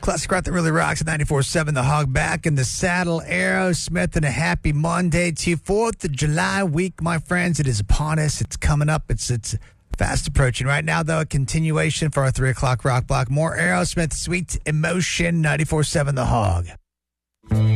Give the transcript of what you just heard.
Classic rock that really rocks at 94.7 The Hog. Back in the saddle, Aerosmith, and a happy Monday to you. 4th of July week, my friends. It is upon us. It's coming up. It's fast approaching. Right now, though, a continuation for our 3 o'clock rock block. More Aerosmith, Sweet Emotion, 94.7 The Hog.